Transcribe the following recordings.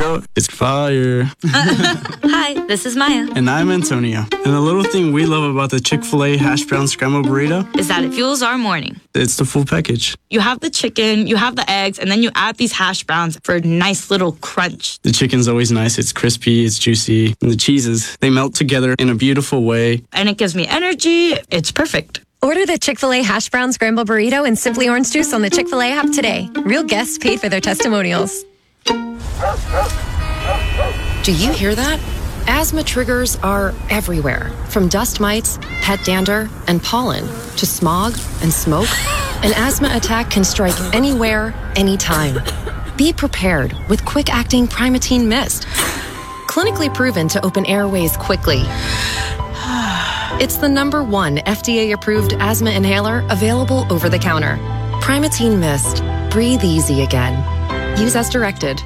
Burrito. It's fire. Hi, this is Maya. And I'm Antonio. And the little thing we love about the Chick-fil-A hash brown scrambled burrito Is that it fuels our morning. it's the full package. You have the chicken, you have the eggs, and then you add these hash browns for a nice little crunch. The chicken's always nice. It's crispy, it's juicy. And the cheeses, they melt together in a beautiful way. And it gives me energy. It's perfect. Order the Chick-fil-A Hash Brown Scramble Burrito and Simply Orange Juice on the Chick-fil-A app today. Real guests paid for their testimonials. Do you hear that? Asthma triggers are everywhere, from dust mites, pet dander, and pollen, to smog and smoke. An asthma attack can strike anywhere, anytime. Be prepared with quick-acting Primatene Mist. Clinically proven to open airways quickly. It's the #1 FDA-approved asthma inhaler available over the counter. Primatene Mist. Breathe easy again. Use as directed.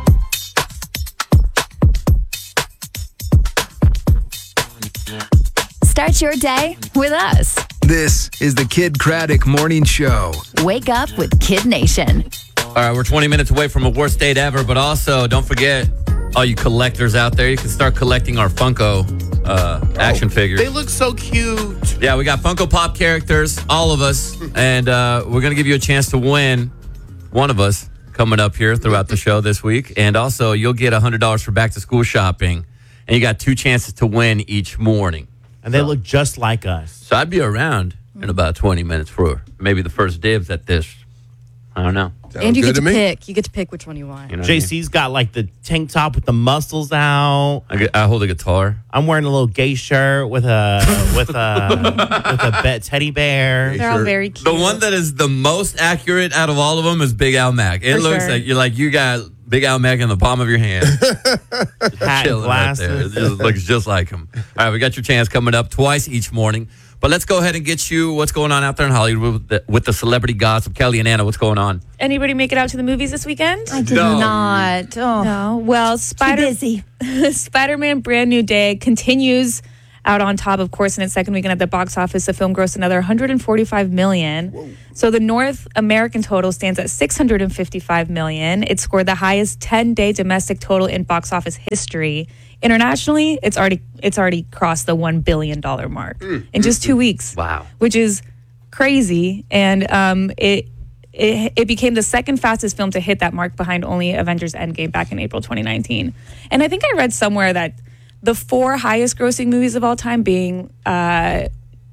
Start your day with us. This is the Kid Craddock Morning Show. Wake up with Kid Nation. All right, we're 20 minutes away from a worst date ever, but also don't forget, all you collectors out there, you can start collecting our Funko action figures. They look so cute. Yeah, we got Funko Pop characters, all of us, and we're going to give you a chance to win one of us coming up here throughout the show this week. And also, you'll get $100 for back-to-school shopping, and you got 2 chances to win each morning. And they look just like us. So I'd be around in about 20 minutes for maybe the first dibs at this. I don't know. And you get to pick. You get to pick which one you want. You know what I mean? JC's got like the tank top with the muscles out. I hold a guitar. I'm wearing a little gay shirt with a with a teddy bear. They're all very cute. The one that is the most accurate out of all of them is Big Al Mac. It For looks sure. like you got Big Al Mac in the palm of your hand. Hat and Chilling right there. It glasses. just looks just like him. All right, we got your chance coming up twice each morning. But let's go ahead and get you what's going on out there in Hollywood with the celebrity gossip. Kelly and Anna, what's going on? Anybody make it out to the movies this weekend? I did No. not. Oh, No. Well, busy. Spider-Man Brand New Day continues out on top, of course, in its second weekend at the box office. The film grossed another $145 million. Whoa. So the North American total stands at $655 million. It scored the highest 10-day domestic total in box office history. Internationally, it's already crossed the $1 billion mark in just 2 weeks. Wow. Which is crazy. And it became the second fastest film to hit that mark behind only Avengers Endgame back in April 2019. And I think I read somewhere that the 4 highest grossing movies of all time being the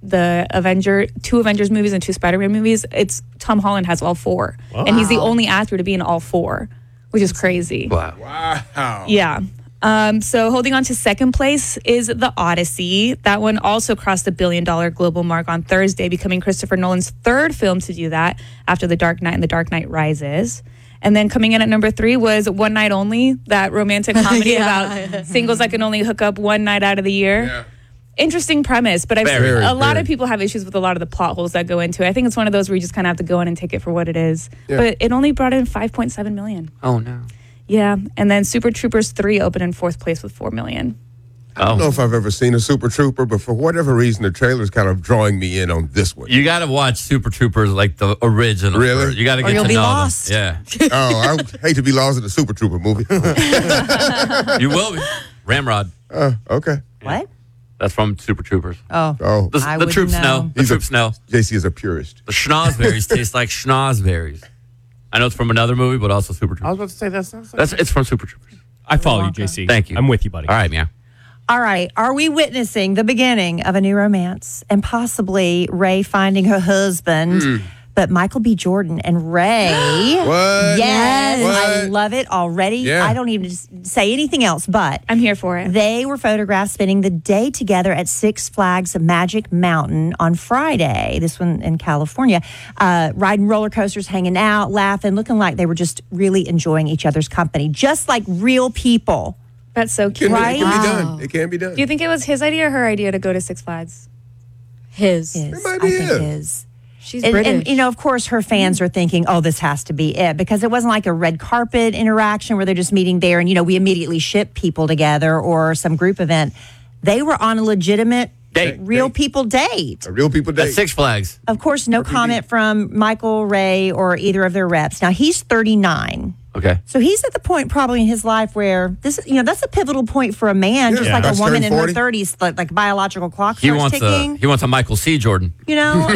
2 Avengers movies and 2 Spider-Man movies, it's Tom Holland has all 4. Wow. And he's the only actor to be in all 4, which is crazy. Wow. Yeah. So holding on to second place is The Odyssey. That one also crossed the $1 billion global mark on Thursday, becoming Christopher Nolan's 3rd film to do that after The Dark Knight and The Dark Knight Rises. And then coming in at number 3 was One Night Only, that romantic comedy about singles that can only hook up one night out of the year. Yeah. Interesting premise, but a lot of people have issues with a lot of the plot holes that go into it. I think it's one of those where you just kind of have to go in and take it for what it is. Yeah. But it only brought in $5.7 million. Oh, no. Yeah, and then Super Troopers 3 opened in 4th place with $4 million. I don't know if I've ever seen a Super Trooper, but for whatever reason, the trailer's kind of drawing me in on this one. You got to watch Super Troopers like the original. Really? You got to get to know lost. them. Yeah. Oh, I hate to be lost in a Super Trooper movie. You will be. Ramrod. Okay. What? That's from Super Troopers. Oh. The troops know. The troops know. JC is a purist. The schnozberries taste like schnozberries. I know it's from another movie, but also Super Troopers. I was about to say that sounds like It's from Super Troopers. I follow you, JC. Thank you. I'm with you, buddy. All right, yeah. All right. Are we witnessing the beginning of a new romance and possibly Ray finding her husband? But Michael B. Jordan and Ray. What? Yes. What? I love it already. Yeah. I don't even say anything else, but I'm here for it. They were photographed spending the day together at Six Flags Magic Mountain on Friday, this one in California, riding roller coasters, hanging out, laughing, looking like they were just really enjoying each other's company, just like real people. That's so cute. Right? It can be done. It can be done. Do you think it was his idea or her idea to go to Six Flags? His. It might I be think it. his. She's And, British. you know, of course, her fans are thinking, oh, this has to be it, because it wasn't like a red carpet interaction where they're just meeting there and, you know, we immediately ship people together or some group event. They were on a legitimate real people date. A real people date. At Six Flags. Of course, no comment from Michael, Ray, or either of their reps. Now, he's 39. Okay. So he's at the point probably in his life where this, that's a pivotal point for a man, just like a woman in her 30s, like biological clock starts ticking. He wants a Michael C. Jordan. He's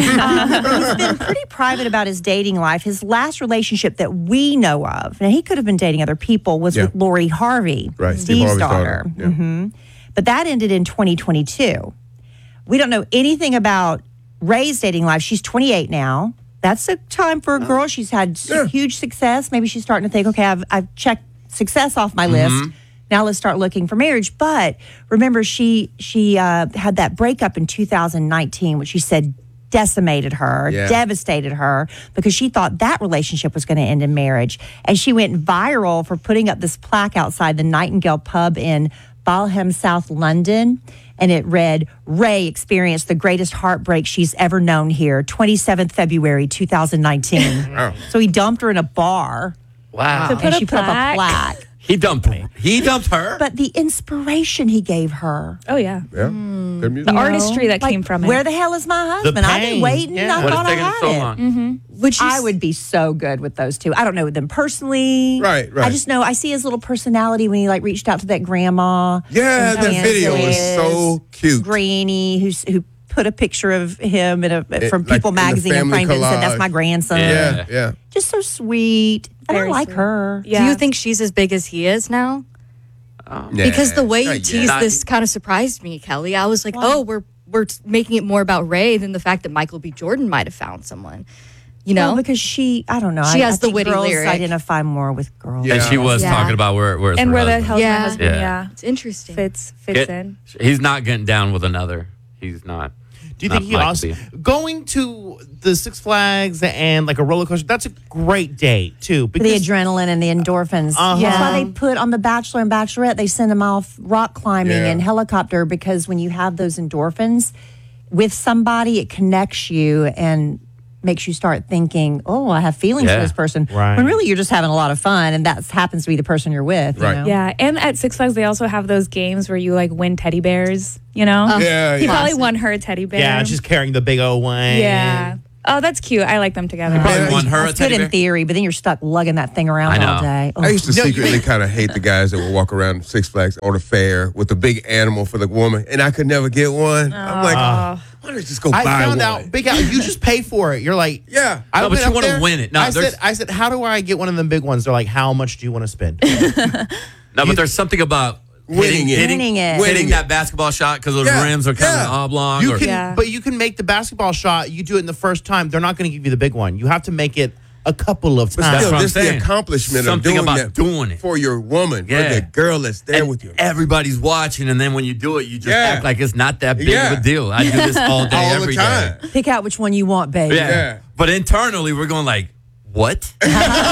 been pretty private about his dating life. His last relationship that we know of, now he could have been dating other people, was with Lori Harvey, Steve's daughter. Yeah. But that ended in 2022. We don't know anything about Ray's dating life. She's 28 now. That's a time for a girl. She's had huge success. Maybe she's starting to think, okay, I've checked success off my list. Now let's start looking for marriage. But remember, she had that breakup in 2019, which she said decimated her, devastated her, because she thought that relationship was going to end in marriage. And she went viral for putting up this plaque outside the Nightingale pub in Balham, South London. And it read, Ray experienced the greatest heartbreak she's ever known here, 27th February, 2019. So he dumped her in a bar. Wow. And she put up a plaque. He dumped me. He dumped her. But the inspiration he gave her. Oh, yeah. Yeah. Good music. The artistry that came from it. Where the hell is my husband? I've been waiting. I thought I had so it. long? Which I would be so good with those two. I don't know them personally. Right. I just know I see his little personality when he reached out to that grandma. Yeah, that video was so cute. Granny who put a picture of him from People magazine and framed it and said, "That's my grandson." Yeah. Just so sweet. And I like her. Yeah. Do you think she's as big as he is now? Because the way you teased this kind of surprised me, Kelly. I was like, we're making it more about Ray than the fact that Michael B. Jordan might have found someone. Well, because I don't know. She has the think witty girls lyric. Identify more with girls. And she was talking about where the hell's my husband? Yeah. It's interesting. Fits in. He's not getting down with another. He's not. Do you think he also going to the Six Flags and like a roller coaster? That's a great date too. For the adrenaline and the endorphins. That's why they put on The Bachelor and Bachelorette. They send them off rock climbing and helicopter, because when you have those endorphins with somebody, it connects you and makes you start thinking, oh, I have feelings for this person. Right. When really you're just having a lot of fun, and that happens to be the person you're with. Right. You know? Yeah, and at Six Flags, they also have those games where you win teddy bears, He probably won her a teddy bear. Yeah, she's carrying the big old one. Yeah. Oh, that's cute. I like them together. Probably won her a That's teddy good bear. in theory, but then you're stuck lugging that thing around all day. I used to secretly kind of hate the guys that would walk around Six Flags or the fair with the big animal for the woman, and I could never get one. I'm like, why don't you just go buy one? I found out, Big Al, you just pay for it. You're like, yeah. No, but you want to win it. No, I said, how do I get one of them big ones? They're like, how much do you want to spend? But there's something about hitting that basketball shot because those rims are kind of oblong. But you can make the basketball shot. You do it in the first time. They're not going to give you the big one. You have to make it a couple of times. But still, this the accomplishment Something of about doing it for your woman, for the girl that's there with you. Everybody's watching, and then when you do it, you just act like it's not that big of a deal. I do this all day, all every the time. day. Pick out which one you want, baby. Yeah. But internally, we're going like, what? I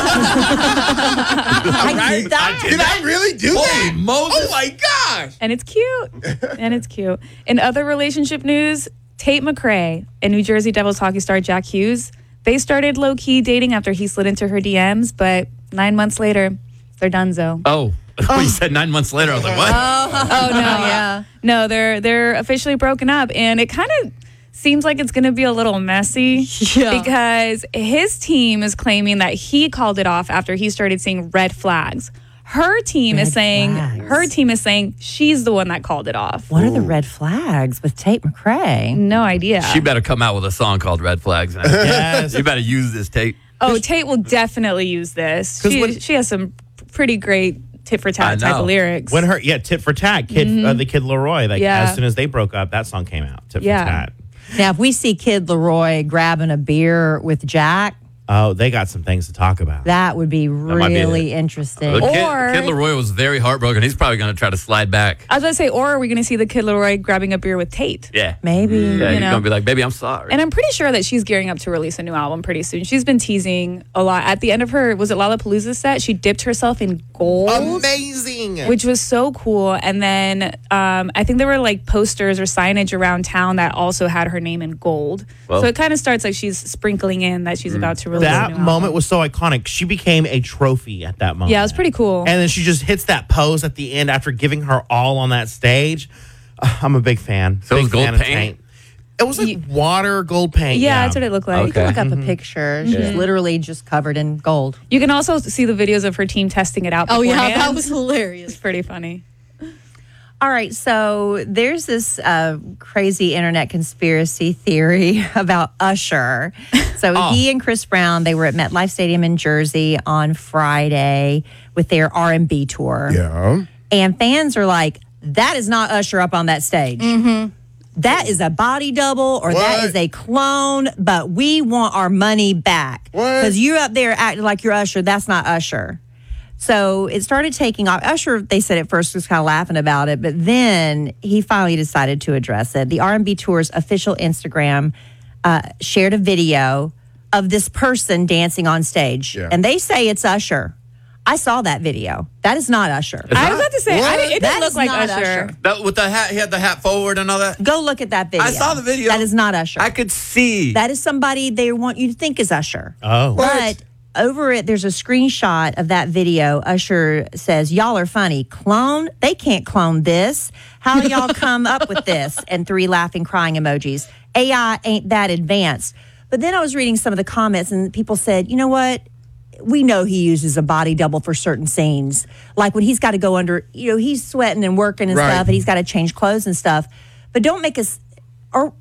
did that. Did I really do that? Moses. Oh my gosh. And it's cute. In other relationship news, Tate McRae and New Jersey Devils hockey star Jack Hughes, they started low-key dating after he slid into her DMs, but 9 months later, they're donezo. Oh. You said 9 months later. I was like, what? Oh no, yeah. No, they're officially broken up, and it kind of seems like it's going to be a little messy because his team is claiming that he called it off after he started seeing red flags. Her team is saying she's the one that called it off. What are the red flags with Tate McRae? No idea. She better come out with a song called Red Flags. Yes. You better use this, Tate. Oh, Tate will definitely use this. She has some pretty great tit for tat type of lyrics. When tit for tat, the Kid Leroy, as soon as they broke up, that song came out, tit for tat. Now, if we see Kid Leroy grabbing a beer with Jack, oh, they got some things to talk about. That would be really interesting. Kid Leroy was very heartbroken. He's probably going to try to slide back. I was going to say, or are we going to see the Kid Leroy grabbing a beer with Tate? Yeah. Maybe. Yeah, he's going to be like, baby, I'm sorry. And I'm pretty sure that she's gearing up to release a new album pretty soon. She's been teasing a lot. At the end of her, was it Lollapalooza set? She dipped herself in gold. Amazing. Which was so cool. And then I think there were like posters or signage around town that also had her name in gold. Well, so it kind of starts like she's sprinkling in that she's about to release a new album. That moment was so iconic. She became a trophy at that moment. Yeah, it was pretty cool. And then she just hits that pose at the end after giving her all on that stage. I'm a big fan. So it was big gold fan of paint? Tate. It was like water gold paint. Yeah, that's what it looked like. You can look up a picture. She's literally just covered in gold. You can also see the videos of her team testing it out. Oh, yeah, beforehand. that was hilarious. It's pretty funny. All right, so there's this crazy internet conspiracy theory about Usher. So he and Chris Brown, they were at MetLife Stadium in Jersey on Friday with their R&B tour. Yeah. And fans are like, that is not Usher up on that stage. That is a body double or that is a clone, but we want our money back. Because you're up there acting like you're Usher. That's not Usher. So it started taking off. Usher, they said at first was kind of laughing about it, but then he finally decided to address it. The R&B Tour's official Instagram shared a video of this person dancing on stage. Yeah. And they say it's Usher. I saw that video. That is not Usher. I was about to say, it didn't look like Usher. That, with the hat, he had the hat forward and all that? Go look at that video. I saw the video. That is not Usher. I could see. That is somebody they want you to think is Usher. Oh. But over it, there's a screenshot of that video. Usher says, y'all are funny. Clone? They can't clone this. How y'all come up with this? And 3 laughing, crying emojis. AI ain't that advanced. But then I was reading some of the comments and people said, you know what? We know he uses a body double for certain scenes. Like when he's got to go under, he's sweating and working and stuff, and he's got to change clothes and stuff. But don't make us, are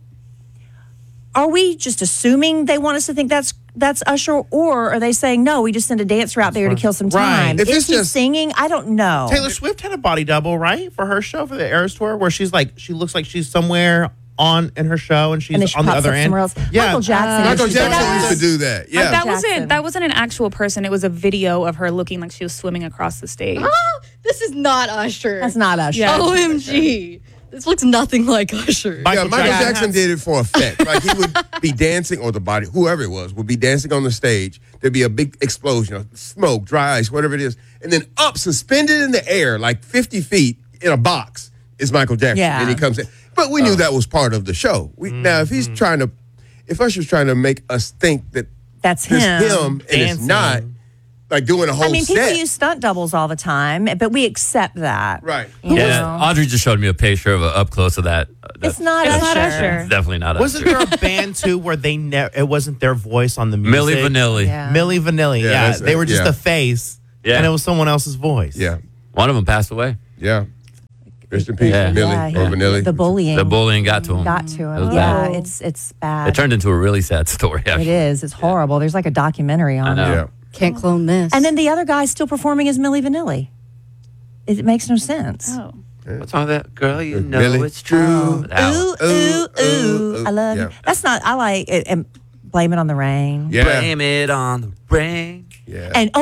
we just assuming they want us to think that's Usher, or are they saying, no, we just send a dancer out there to kill some time? If Is he singing? I don't know. Taylor Swift had a body double, right? For her show, for the Eras Tour, where she looks like she's somewhere in her show and she's and then she on the pops other up end. somewhere else. Yeah. Michael Jackson. Michael Jackson used to do that. Yeah. That wasn't an actual person. It was a video of her looking like she was swimming across the stage. Oh, this is not Usher. That's not Usher. Yeah. OMG. This looks nothing like Usher. Michael Jackson did it for effect. Like he would be dancing, or the body, whoever it was, would be dancing on the stage. There'd be a big explosion of smoke, dry ice, whatever it is. And then up, suspended in the air, like 50 feet in a box, is Michael Jackson. Yeah. And he comes in. But we knew that was part of the show. Now, if Usher's trying to make us think that that's it's him and it's not, like doing a whole set. people use stunt doubles all the time, but we accept that. Right. Audrey just showed me a picture of up close of that. It's not Usher. It's definitely not Usher. Wasn't there a band too where it wasn't their voice on the music? Milli Vanilli. Yeah. Milli Vanilli. Yeah, they were just yeah. a face, Yeah. and it was someone else's voice. Yeah. One of them passed away. Yeah. Rest in peace, Yeah. Millie or Vanilli. The bullying. The bullying got to him. Got to him. It was Yeah, bad. it's bad. It turned into a really sad story, actually. It is. It's horrible. There's like a documentary on I it. know. Yeah. Can't clone this. And then the other guy's still performing as Milli Vanilli. It makes no sense. Oh. What's wrong with that? Girl, you know Millie. it's true. That Ooh, one. ooh, I love Yeah. you. That's not, I like it. And Blame It on the Rain. Yeah. Blame it on the rain. Yeah. And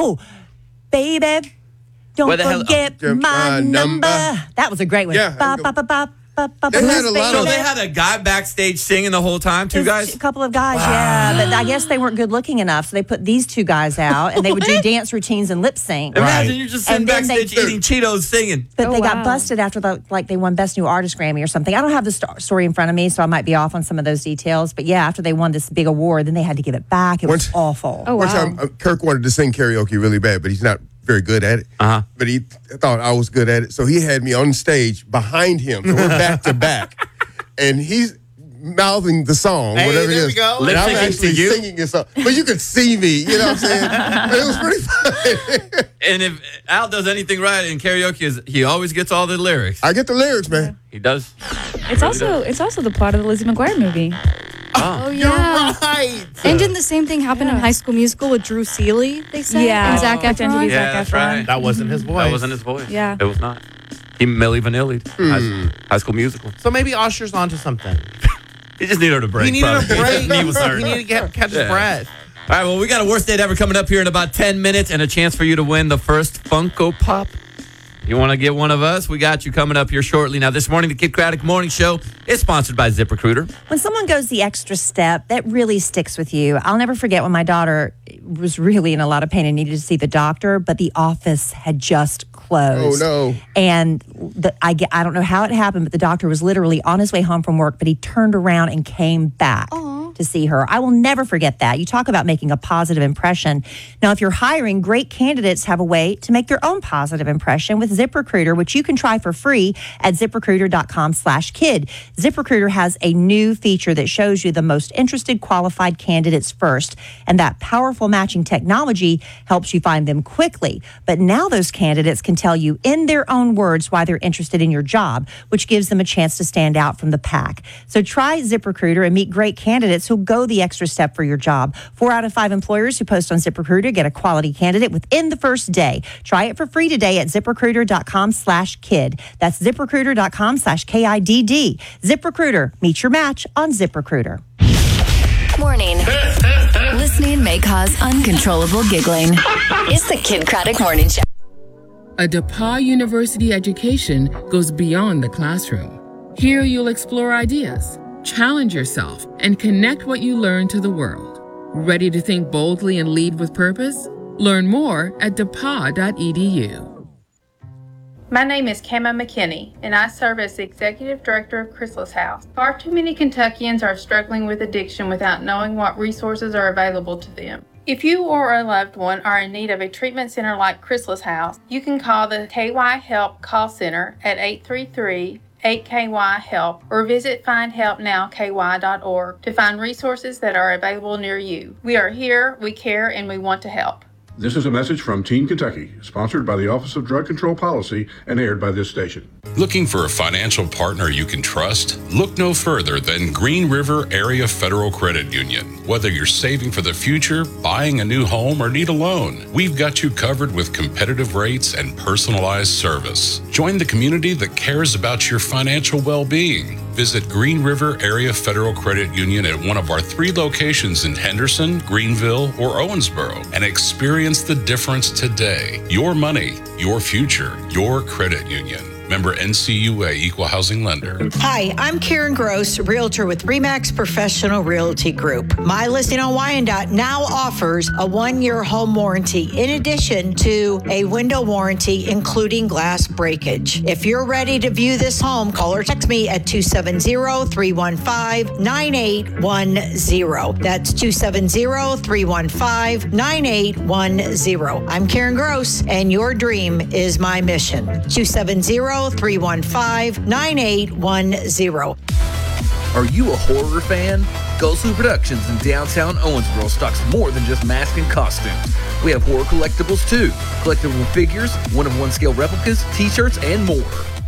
baby, don't Where the hell- forget my number. That was a great one. Yeah. Ba, ba, ba, ba, ba, ba, They ba, had a lot So of- they had a guy backstage singing the whole time, two It's guys? A couple of guys, yeah. But I guess they weren't good looking enough, so they put these 2 guys out, and they would do dance routines and lip sync. Imagine you're just sitting And then backstage they- eating Cheetos singing. But Oh, they got wow. busted after they won Best New Artist Grammy or something. I don't have the story in front of me, so I might be off on some of those details. But yeah, after they won this big award, then they had to give it back. It was awful. Oh, One wow. time, Kirk wanted to sing karaoke really bad, but he's not very good at it. Uh-huh. But he thought I was good at it, so he had me on stage behind him. So we're back to back, and he's mouthing the song, Hey, whatever there it we is. go. And I'm Lip-syncing to actually you? singing it, but you could see me. You know what I'm saying? But it was pretty fun. And if Al does anything right in karaoke, he always gets all the lyrics. I get the lyrics, man. He does. It's also the plot of the Lizzie McGuire movie. Oh, yeah. Right. And didn't the same thing happen in High School Musical with Drew Seeley, they said? Yeah. And Zac Pretend to be Efron? Zac that's Efron. right. That wasn't his voice. That wasn't his voice. Yeah. It was not. He Milli Vanilli'd High School Musical. So maybe Usher's onto something. He just needed a break. He needed probably. a break. He was hurt. He needed to catch his breath. All right, well, we got a worst date ever coming up here in about 10 minutes and a chance for you to win the first Funko Pop. You want to get one of us? We got you coming up here shortly. Now, this morning, the Kid Craddock Morning Show is sponsored by ZipRecruiter. When someone goes the extra step, that really sticks with you. I'll never forget when my daughter was really in a lot of pain and needed to see the doctor, but the office had just closed. Oh, no. And I don't know how it happened, but the doctor was literally on his way home from work, but he turned around and came back to to see her. I will never forget that. You talk about making a positive impression. Now, if you're hiring, great candidates have a way to make their own positive impression with ZipRecruiter, which you can try for free at ZipRecruiter.com/kid. ZipRecruiter has a new feature that shows you the most interested qualified candidates first, and that powerful matching technology helps you find them quickly. But now those candidates can tell you in their own words why they're interested in your job, which gives them a chance to stand out from the pack. So try ZipRecruiter and meet great candidates who'll go the extra step for your job. 4 out of 5 employers who post on ZipRecruiter get a quality candidate within the first day. Try it for free today at ZipRecruiter.com/kid. That's ZipRecruiter.com/KIDD. ZipRecruiter. Meet your match on ZipRecruiter. Morning. Listening may cause uncontrollable giggling. It's the Kid Craddock Morning Show. A DePauw University education goes beyond the classroom. Here you'll explore ideas, challenge yourself, and connect what you learn to the world. Ready to think boldly and lead with purpose? Learn more at DePauw.edu. My name is Kama McKinney, and I serve as the Executive Director of Chrysalis House. Far too many Kentuckians are struggling with addiction without knowing what resources are available to them. If you or a loved one are in need of a treatment center like Chrysalis House, you can call the KY Help call center at 833-8KY-HELP or visit findhelpnowky.org to find resources that are available near you. We are here, we care, and we want to help. This is a message from Teen Kentucky, sponsored by the Office of Drug Control Policy and aired by this station. Looking for a financial partner you can trust? Look no further than Green River Area Federal Credit Union. Whether you're saving for the future, buying a new home, or need a loan, we've got you covered with competitive rates and personalized service. Join the community that cares about your financial well-being. Visit Green River Area Federal Credit Union at one of our 3 locations in Henderson, Greenville, or Owensboro and experience the difference today. Your money, your future, your credit union. Member NCUA Equal Housing Lender. Hi, I'm Karen Gross, Realtor with RE/MAX Professional Realty Group. My listing on Wyandotte now offers a 1-year home warranty in addition to a window warranty, including glass breakage. If you're ready to view this home, call or text me at 270-315-9810. That's 270-315-9810. I'm Karen Gross, and your dream is my mission. 270-315-9810. Are you a horror fan? Gosu Productions in downtown Owensboro stocks more than just masks and costumes. We have horror collectibles too. Collectible figures, 1-of-1 scale replicas, t-shirts, and more.